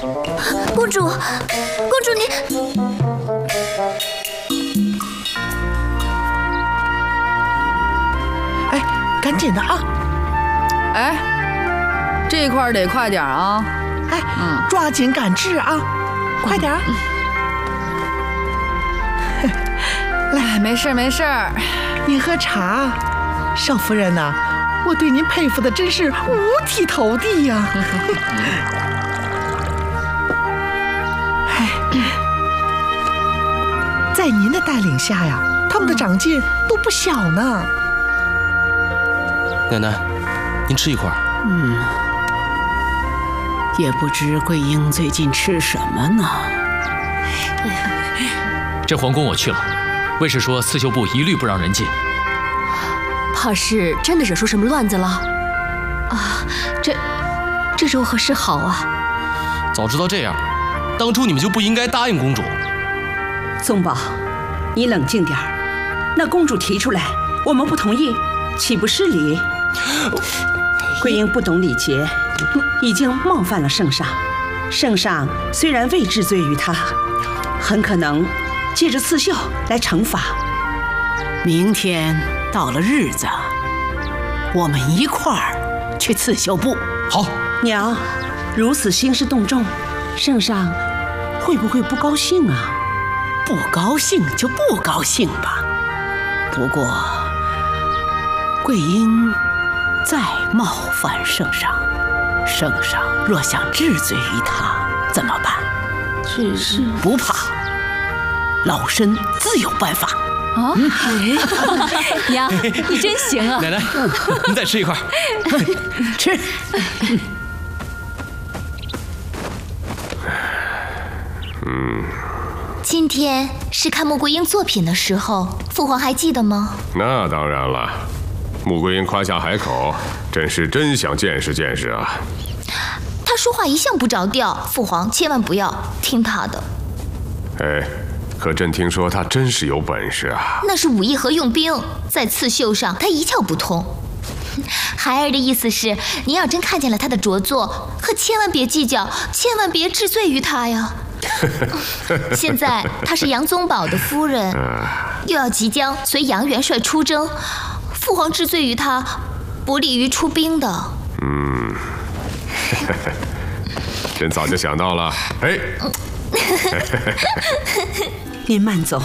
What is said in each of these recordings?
公主，你。 哎，赶紧的啊！ 哎，这块得快点啊！ 哎，抓紧赶制啊！快点！ 来，没事。 您喝茶。少夫人呐，我对您佩服的真是五体投地呀！在您的带领下呀，他们的长进都不小呢。 奶奶，您吃一块。 也不知桂英最近吃什么呢？ 这皇宫我去了，卫士说刺绣部一律不让人进。 怕是真的惹出什么乱子了啊！这如何是好啊？ 早知道这样，当初你们就不应该答应公主。 宗宝，你冷静点儿。那公主提出来，我们不同意，岂不失礼？桂英不懂礼节，已经冒犯了圣上。圣上虽然未治罪于她，很可能借着刺绣来惩罚。明天到了日子，我们一块儿去刺绣部。 好。 娘，如此兴师动众，圣上会不会不高兴啊？不高兴就不高兴吧。不过，桂英再冒犯圣上，圣上若想治罪于他，怎么办？是不怕，老身自有办法。 娘，你真行啊！ 奶奶，您再吃一块。 吃。 今天是看穆桂英作品的时候，父皇还记得吗？ 那当然了，穆桂英夸下海口，真想见识见识啊。 她说话一向不着调，父皇千万不要听她的。 哎，可朕听说她真是有本事啊。 那是武艺和用兵，在刺绣上她一窍不通。孩儿的意思是，您要真看见了她的着作，可千万别计较，千万别治罪于她呀。现在她是杨宗保的夫人，又要即将随杨元帅出征，父皇治罪于她，不利于出兵的。 朕早就想到了。哎， 您慢走。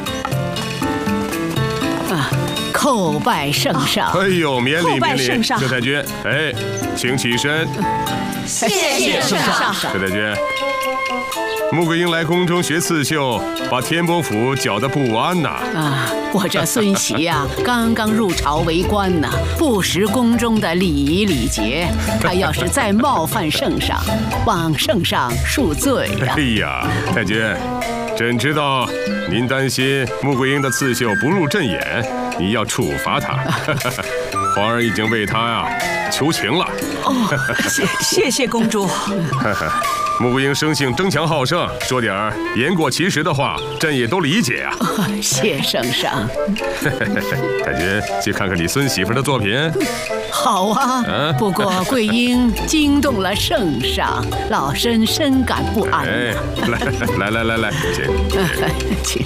叩拜圣上！ 哎呦，免礼叩拜免礼， 圣上佘太君，哎，请起身。 谢谢圣上。 佘太君，穆桂英来宫中学刺绣，把天波府搅得不安呐。 我这孙媳呀，刚刚入朝为官呢，不识宫中的礼仪礼节。她要是再冒犯圣上，望圣上恕罪呀。 哎呀，太君，朕知道您担心穆桂英的刺绣不入朕眼，你要处罚她。皇儿已经为她求情了。 谢谢公主。 穆桂英生性争强好胜，说点言过其实的话，朕也都理解啊。 谢圣上。 太君，去看看你孙媳妇的作品。 好啊，不过桂英惊动了圣上，老身深感不安。 哎，来，请。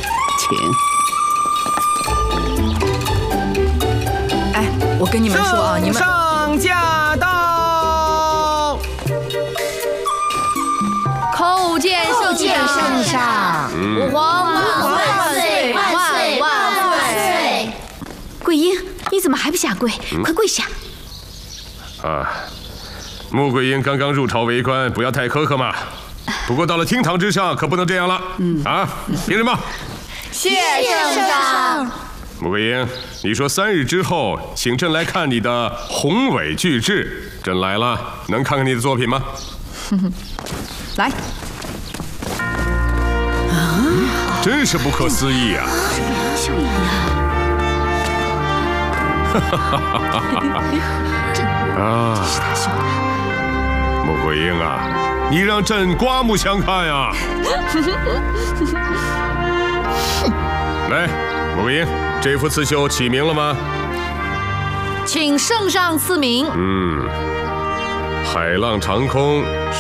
哎，我跟你们说啊，你们上驾到！ 叩见圣上！吾皇万岁！万岁！ 桂英，你怎么还不下跪？快跪下！ 穆桂英刚刚入朝为官，不要太苛刻嘛。不过到了厅堂之上，可不能这样了。凭什么？ 谢圣上。 穆桂英，你说3日之后，请朕来看你的宏伟巨制。朕来了，能看看你的作品吗？ 来。 真是不可思议啊！穆桂英啊，你让朕刮目相看呀！来，穆桂英，这幅刺绣起名了吗？ 请圣上赐名。 海浪长空。